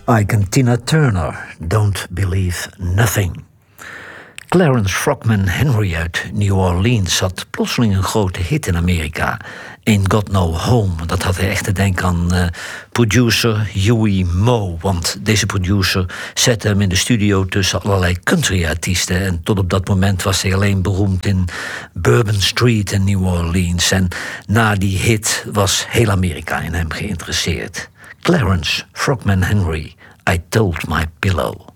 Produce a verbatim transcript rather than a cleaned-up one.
Ike en Tina Turner, Don't Believe Nothing. Clarence Frogman Henry uit New Orleans had plotseling een grote hit in Amerika. Ain't Got No Home. Dat had hij echt te denken aan uh, producer Huey Moe. Want deze producer zette hem in de studio tussen allerlei country-artiesten. En tot op dat moment was hij alleen beroemd in Bourbon Street in New Orleans. En na die hit was heel Amerika in hem geïnteresseerd. Clarence Frogman Henry, I Told My Pillow.